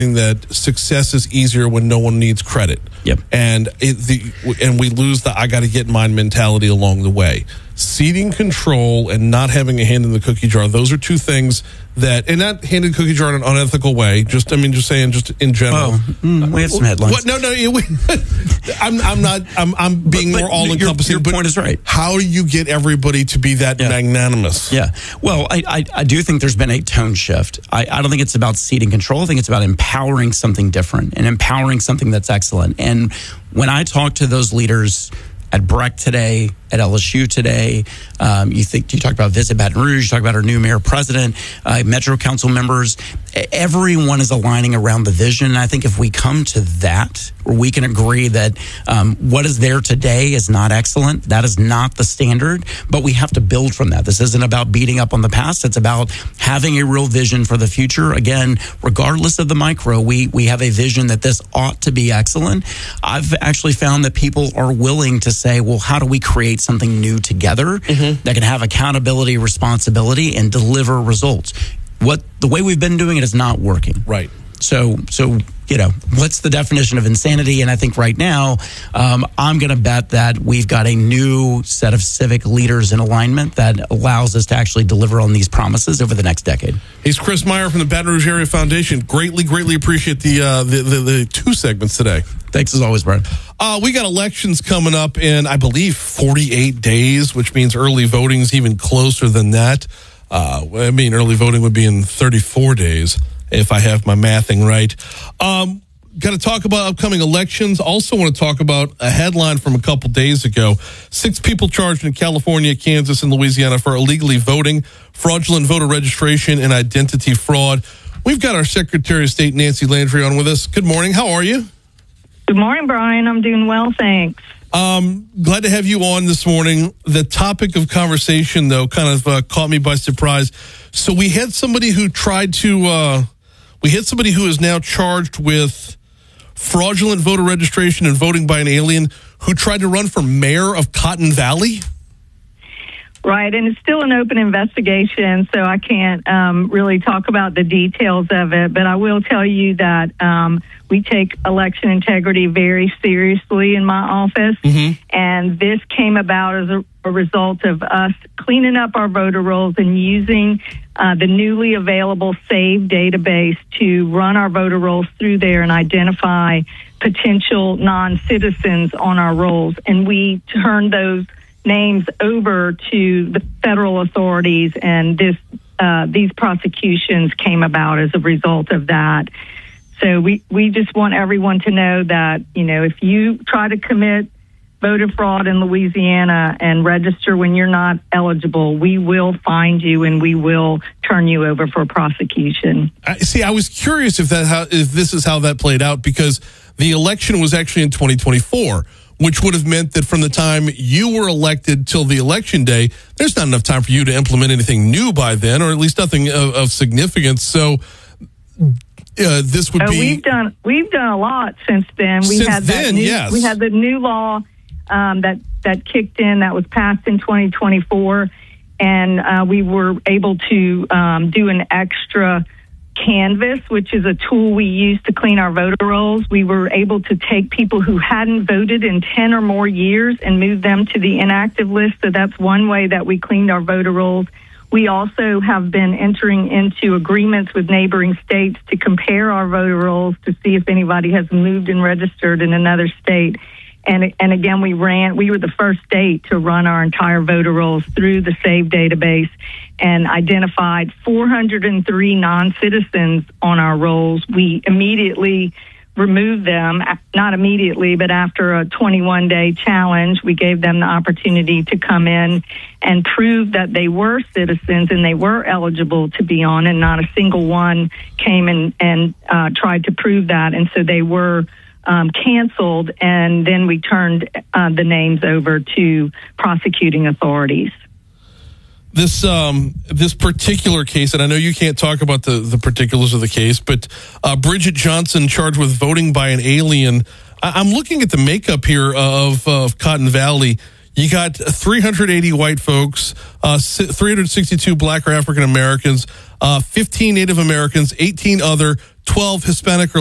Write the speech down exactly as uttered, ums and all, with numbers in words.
that success is easier when no one needs credit. Yep. And it, the and we lose the I got to get mine mentality along the way. Ceding control and not having a hand in the cookie jar, those are two things that, and not hand in the cookie jar in an unethical way, just, I mean, just saying, just in general. Oh, mm, we have some headlines. What? No, no, we, I'm, I'm not, I'm, I'm being but, more but all-encompassing. Your, your point is right. How do you get everybody to be that yeah. magnanimous? Yeah. Well, I, I, I do think there's been a tone shift. I, I don't think it's about ceding control. I think it's about empowering something different and empowering something that's excellent. And when I talk to those leaders at Breck today, at L S U today, um, you think you talked about Visit Baton Rouge, you talk about our new mayor president, uh, Metro Council members. Everyone is aligning around the vision. And I think if we come to that, where we can agree that um, what is there today is not excellent, that is not the standard, but we have to build from that. This isn't about beating up on the past. It's about having a real vision for the future. Again, regardless of the micro, we we have a vision that this ought to be excellent. I've actually found that people are willing to say, well, how do we create something new together mm-hmm. that can have accountability, responsibility, and deliver results? What the way we've been doing it is not working. Right. So, so you know, what's the definition of insanity? And I think right now, um, I'm going to bet that we've got a new set of civic leaders in alignment that allows us to actually deliver on these promises over the next decade. He's Chris Meyer from the Baton Rouge Area Foundation. Greatly, greatly appreciate the uh, the, the the two segments today. Thanks as always, Brad. Uh, we got elections coming up in, I believe, forty-eight days, which means early voting is even closer than that. Uh, I mean, early voting would be in thirty-four days, if I have my mathing right. Um, got to talk about upcoming elections. Also want to talk about a headline from a couple days ago. Six people charged in California, Kansas, and Louisiana for illegally voting, fraudulent voter registration, and identity fraud. We've got our Secretary of State, Nancy Landry, on with us. Good morning. How are you? Good morning, Brian. I'm doing well, thanks. Um, glad to have you on this morning. The topic of conversation, though, kind of uh, caught me by surprise. So we had somebody who tried to, uh, we had somebody who is now charged with fraudulent voter registration and voting by an alien who tried to run for mayor of Cotton Valley. Right, and it's still an open investigation, so I can't um, really talk about the details of it, but I will tell you that um, we take election integrity very seriously in my office, mm-hmm. and this came about as a, a result of us cleaning up our voter rolls and using uh, the newly available SAVE database to run our voter rolls through there and identify potential non-citizens on our rolls, and we turned those names over to the federal authorities, and this uh, these prosecutions came about as a result of that. So we, we just want everyone to know that, you know, if you try to commit voter fraud in Louisiana and register when you're not eligible, we will find you and we will turn you over for prosecution. I, see, I was curious if that how, if this is how that played out, because the election was actually in twenty twenty-four. Which would have meant that from the time you were elected till the election day, there's not enough time for you to implement anything new by then, or at least nothing of, of significance. So uh, this would oh, be we've done we've done a lot since then. We since had that then, new, yes, we had the new law um, that that kicked in that was passed in twenty twenty-four, and uh, we were able to um, do an extra Canvas, which is a tool we use to clean our voter rolls. We were able to take people who hadn't voted in ten or more years and move them to the inactive list. So that's one way that we cleaned our voter rolls. We also have been entering into agreements with neighboring states to compare our voter rolls to see if anybody has moved and registered in another state. And and again, we ran, we were the first state to run our entire voter rolls through the SAVE database and identified four hundred three non-citizens on our rolls. We immediately removed them, not immediately, but after a twenty-one day challenge, we gave them the opportunity to come in and prove that they were citizens and they were eligible to be on, and not a single one came in and uh, tried to prove that. And so they were Um, canceled, and then we turned uh, the names over to prosecuting authorities. This um, this particular case, and I know you can't talk about the, the particulars of the case, but uh, Bridget Johnson charged with voting by an alien. I- I'm looking at the makeup here of, of Cotton Valley. You got three hundred eighty white folks, uh, three hundred sixty-two black or African Americans, uh, fifteen Native Americans, eighteen other, twelve Hispanic or